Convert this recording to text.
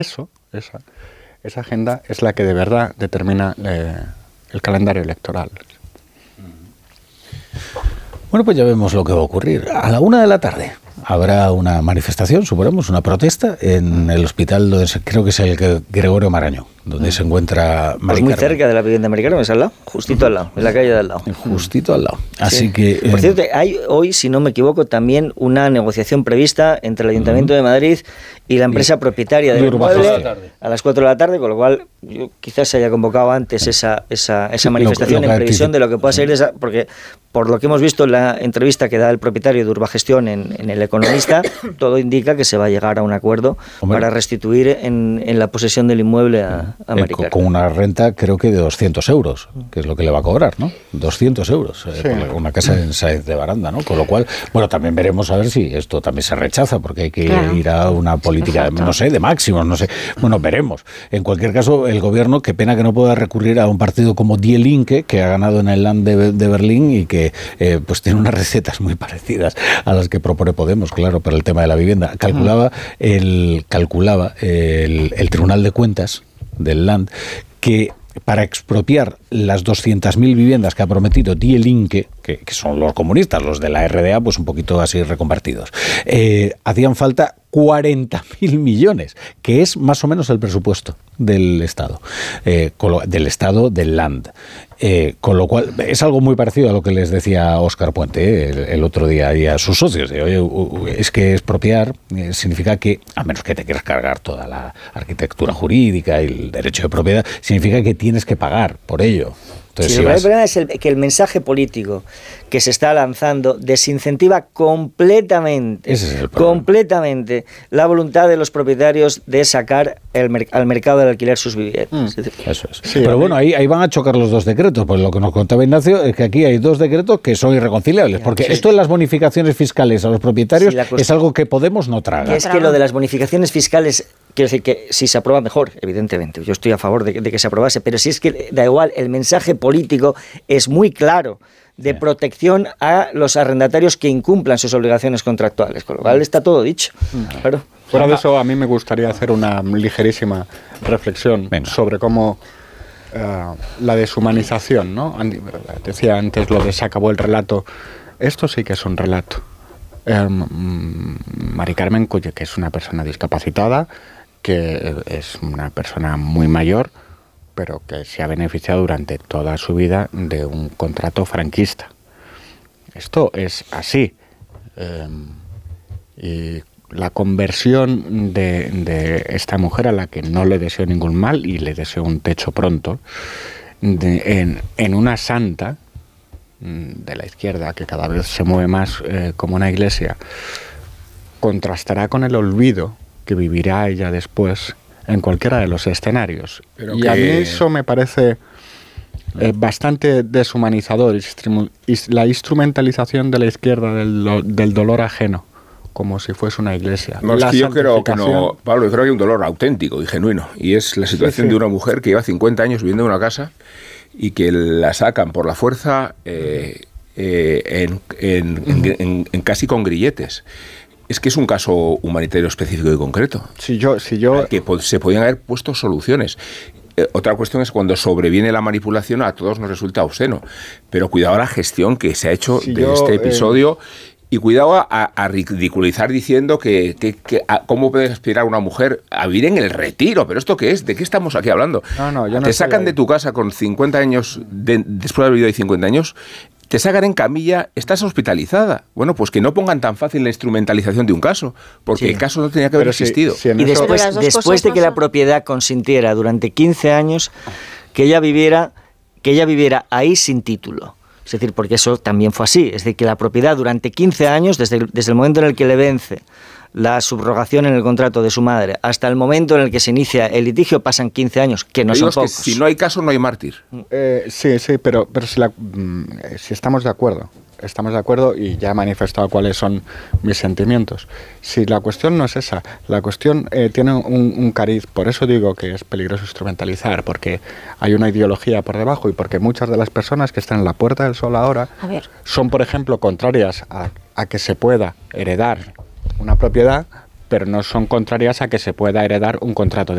Esa agenda es la que de verdad determina el calendario electoral. Bueno, pues ya vemos lo que va a ocurrir. A la 1 de la tarde habrá una manifestación, suponemos, una protesta en el hospital, donde creo que es el Gregorio Marañón, donde se encuentra Mari Pues muy Carmen. cerca de la vivienda Mari Carmen, es al lado, justito al lado, en la calle de al lado. Justito al lado. Así Sí. que... Por cierto, hay hoy, si no me equivoco, también una negociación prevista entre el Ayuntamiento de Madrid y la empresa propietaria del inmueble a las 4 de la tarde, con lo cual yo quizás se haya convocado antes esa manifestación en previsión de lo que pueda salir de esa, porque por lo que hemos visto en la entrevista que da el propietario de Urbagestión en El Economista, todo indica que se va a llegar a un acuerdo para restituir en la posesión del inmueble a Mari Carmen. Con una renta creo que de 200 euros, que es lo que le va a cobrar, ¿no? 200 euros, por una casa en Sáenz de Baranda, ¿no? Con lo cual, bueno, también veremos a ver si esto también se rechaza, porque hay que ir a una política, no sé, de máximos, no sé. Bueno, veremos. En cualquier caso, el gobierno, qué pena que no pueda recurrir a un partido como Die Linke, que ha ganado en el Land de Berlín y que pues tiene unas recetas muy parecidas a las que propone Podemos, claro, para el tema de la vivienda. Calculaba el Tribunal de Cuentas del Land que para expropiar las 200.000 viviendas que ha prometido Die Linke, que son los comunistas, los de la RDA, pues un poquito así reconvertidos, hacían falta 40.000 millones, que es más o menos el presupuesto del Estado, del Land. Con lo cual, es algo muy parecido a lo que les decía Óscar Puente el otro día y a sus socios. Oye, es que expropiar significa que, a menos que te quieras cargar toda la arquitectura jurídica y el derecho de propiedad, significa que tienes que pagar por ello. Entonces, sí, el problema es que el mensaje político que se está lanzando desincentiva completamente la voluntad de los propietarios de sacar al mercado del alquiler sus viviendas. Eso es. Sí, pero bueno, ahí van a chocar los dos decretos. Pues lo que nos contaba Ignacio es que aquí hay dos decretos que son irreconciliables, porque esto de las bonificaciones fiscales a los propietarios es algo que Podemos no traga. Es que lo de las bonificaciones fiscales, quiero decir que si se aprueba mejor, evidentemente, yo estoy a favor de que se aprobase, pero si es que da igual, el mensaje político es muy claro de protección a los arrendatarios que incumplan sus obligaciones contractuales, con lo cual está todo dicho. Claro. Fuera de eso, a mí me gustaría hacer una ligerísima reflexión sobre cómo la deshumanización, ¿no? Decía antes lo de se acabó el relato. Esto sí que es un relato. Mari Carmen, que es una persona discapacitada, que es una persona muy mayor, pero que se ha beneficiado durante toda su vida de un contrato franquista. Esto es así. Y la conversión de esta mujer, a la que no le deseo ningún mal y le deseo un techo pronto, en una santa de la izquierda, que cada vez se mueve más como una iglesia, contrastará con el olvido que vivirá ella después en cualquiera de los escenarios. Y a mí eso me parece bastante deshumanizador, la instrumentalización de la izquierda del dolor ajeno, como si fuese una iglesia. No, es que yo creo que no, Pablo, yo creo que hay un dolor auténtico y genuino, y es la situación de una mujer que lleva 50 años viviendo en una casa y que la sacan por la fuerza casi con grilletes. Es que es un caso humanitario específico y concreto. Que se podían haber puesto soluciones. Otra cuestión es cuando sobreviene la manipulación, a todos nos resulta obsceno. Pero cuidado a la gestión que se ha hecho este episodio y cuidado a ridiculizar diciendo que cómo puede aspirar una mujer a vivir en el retiro. ¿Pero esto qué es? ¿De qué estamos aquí hablando? Te sacan de tu casa con 50 años, después de haber vivido ahí 50 años... Te sacan en camilla, estás hospitalizada. Bueno, pues que no pongan tan fácil la instrumentalización de un caso, porque el caso no tenía que haber existido. Y después de que la propiedad consintiera durante 15 años que ella viviera ahí sin título. Es decir, porque eso también fue así. Es decir, que la propiedad durante 15 años, desde el momento en el que le vence la subrogación en el contrato de su madre hasta el momento en el que se inicia el litigio, pasan 15 años, que no son pocos. Si no hay caso, no hay mártir. Sí, pero si estamos de acuerdo, y ya he manifestado cuáles son mis sentimientos. Si la cuestión no es esa, la cuestión tiene un cariz, por eso digo que es peligroso instrumentalizar, porque hay una ideología por debajo y porque muchas de las personas que están en la Puerta del Sol ahora son, por ejemplo, contrarias a que se pueda heredar una propiedad, pero no son contrarias a que se pueda heredar un contrato de